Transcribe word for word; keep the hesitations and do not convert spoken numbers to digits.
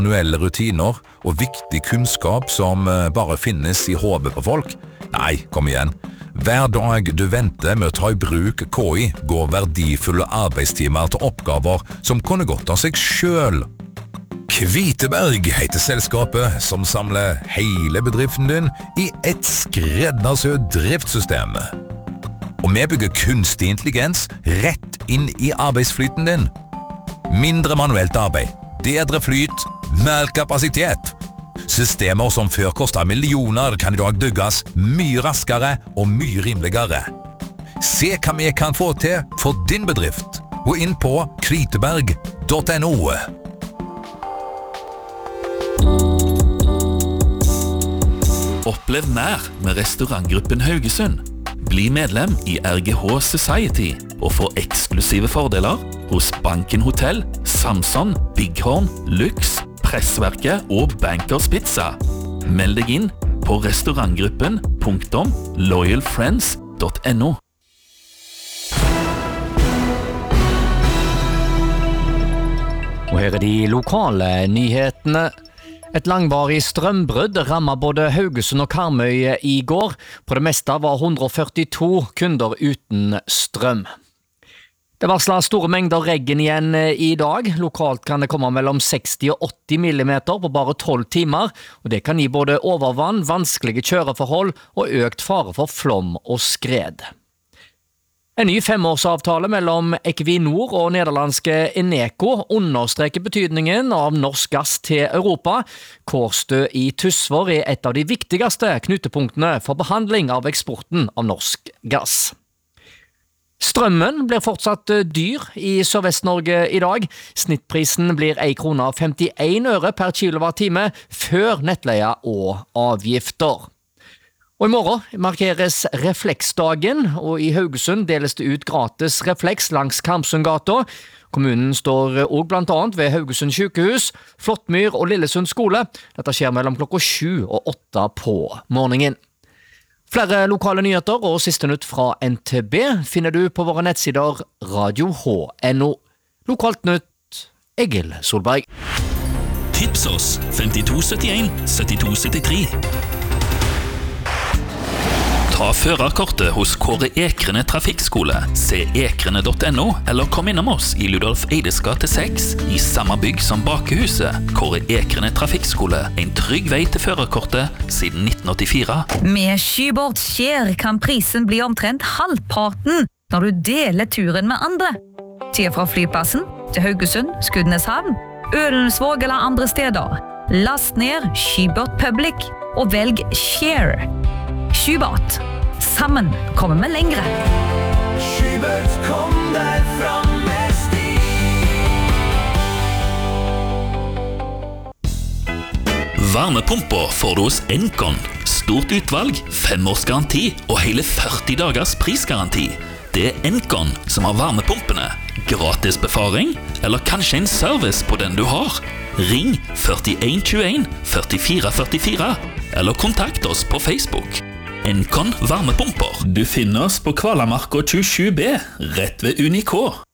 manuelle rutiner og viktig kunnskap som bare finnes i hodet på folk? Nei, kom igjen. Hver dag du venter med å ta i bruk K I, går verdifulle arbeidstimer til oppgaver som kunne gått av seg selv. Kviteberg heter selskapet som samler hele bedriften din i et skreddersydd driftssystem. Og vi bygger kunstig intelligens rett inn i arbeidsflyten din. Mindre manuelt arbeid, bedre flyt, mer kapasitet. Systemer som før kostet millioner kan i dag bygges mye raskere og mye rimeligere. Se hva vi kan få til for din bedrift. Gå inn på kviteberg punktum no. Opplev mer med restaurantgruppen Haugesund. Bli medlem i R G H Society og få eksklusive fordeler hos Banken Hotel, Samson, Bighorn, Lux, Pressverket og Bankers Pizza. Meld deg inn på restaurantgruppen punktum loyalfriends punktum no. Og her er de lokale nyhetene. Et langvarig strømbrudd rammet både Haugesund og Karmøy i går. På det meste var one hundred forty-two kunder uten strøm. Det varslet store mengder regn igjen i dag. Lokalt kan det komme mellom sexty og åtti millimeter på bare tolv timer, og det kan gi både overvann, vanskelige kjøreforhold og økt fare for flom og skred. En ny femårsavtale mellom Equinor og nederlandske Eneco understreker betydningen av norsk gass til Europa. Kårstø i Tysvær er et av de viktigste knutepunktene for behandling av eksporten av norsk gass. Strømmen blir fortsatt dyr i Sørvest-Norge i dag. Snittprisen blir one krone og femtien øre per kilowattime før nettleie og avgifter. Og i morgen markeres Refleksdagen, og i Haugesund deles det ut gratis refleks langs Karmsundgata. Kommunen står også blant annet ved Haugesund sykehus, Flåttmyr og Lillesund skole. Dette skjer mellom klokka sju og åtte på morgenen. Flere lokale nyheter og siste nytt fra N T B finner du på våre nettsider radio h punktum no. Lokalt nytt, Egil Solberg. Tips oss femtito syttien syttito syttitre. Ta førerkortet hos Kåre Ekrene Trafikkskole, se ekrene punktum no, eller kom innom oss i Ludolf Eides gate seks, i samme bygg som Bakehuset. Kåre Ekrene Trafikkskole, en trygg vei til førerkortet siden nitten åttifire. Med Skybort Share kan prisen bli omtrent halvparten når du deler turen med andre. Til fra flyplassen til Haugesund, Skudeneshavn, Ølensvåg eller andre steder. Last ned Skybort Public og velg Share. Skybort. Sammen kommer vi lengre. Skybort, kom deg fram med stil. Varmepumper får du hos Encon. Stort utvalg, femårs garanti og hele førti dagers prisgaranti. Det er Encon som har varmepumpene. Gratis befaring, eller kanskje en service på den du har. Ring førtien tjueen førtifire førtifire, eller kontakt oss på Facebook. Encon varmepumper. Du finner oss på Kvalamarka tjuesju B, rett ved Unikå.